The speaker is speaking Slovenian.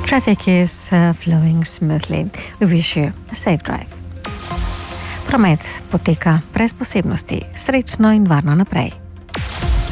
Traffic is flowing smoothly. We wish you a safe drive. Promet poteka brez posebnosti. Srečno in varno naprej.